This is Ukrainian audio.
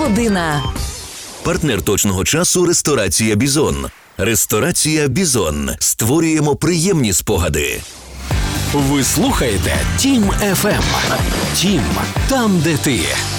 година. Партнер точного часу – ресторація «Бізон». Ресторація «Бізон». Створюємо приємні спогади. Ви слухаєте Тім FM. Тім – там, де ти.